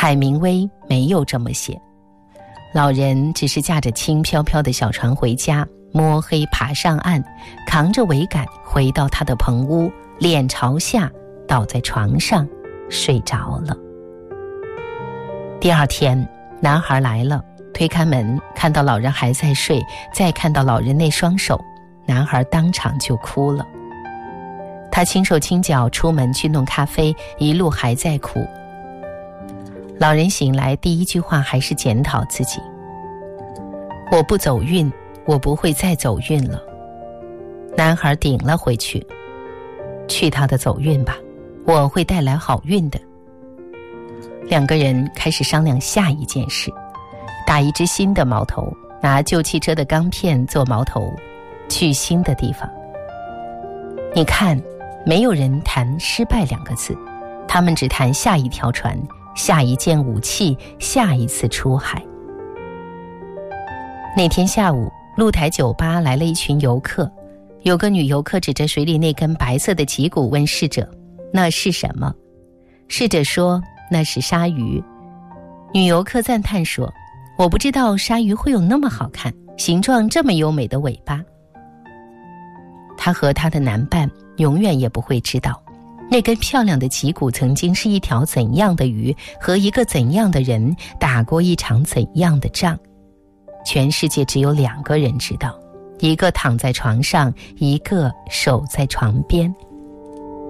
海明威没有这么写，老人只是驾着轻飘飘的小船回家，摸黑爬上岸，扛着桅杆回到他的棚屋，脸朝下倒在床上睡着了。第二天，男孩来了，推开门，看到老人还在睡，再看到老人那双手，男孩当场就哭了。他轻手轻脚出门去弄咖啡，一路还在哭。老人醒来第一句话还是检讨自己，我不走运，我不会再走运了。男孩顶了回去，去他的走运吧，我会带来好运的。两个人开始商量下一件事，打一只新的矛头，拿旧汽车的钢片做矛头，去新的地方。你看，没有人谈失败2个字，他们只谈下一条船，下一件武器，下一次出海。那天下午，露台酒吧来了一群游客，有个女游客指着水里那根白色的脊骨问侍者，那是什么？侍者说，那是鲨鱼。女游客赞叹说，我不知道鲨鱼会有那么好看，形状这么优美的尾巴。她和她的男伴永远也不会知道，那根漂亮的脊骨曾经是一条怎样的鱼，和一个怎样的人打过一场怎样的仗。全世界只有2个人知道，一个躺在床上，一个守在床边。